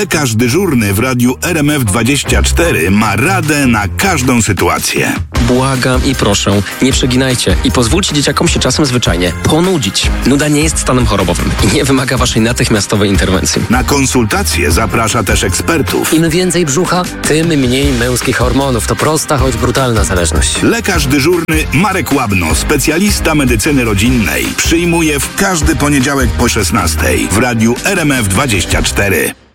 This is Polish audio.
Lekarz dyżurny w radiu RMF24 ma radę na każdą sytuację. Błagam i proszę, nie przeginajcie i pozwólcie dzieciakom się czasem zwyczajnie ponudzić. Nuda nie jest stanem chorobowym i nie wymaga waszej natychmiastowej interwencji. Na konsultacje zaprasza też ekspertów. Im więcej brzucha, tym mniej męskich hormonów. To prosta, choć brutalna zależność. Lekarz dyżurny Marek Łabno, specjalista medycyny rodzinnej, przyjmuje w każdy poniedziałek po 16:00 w radiu RMF24.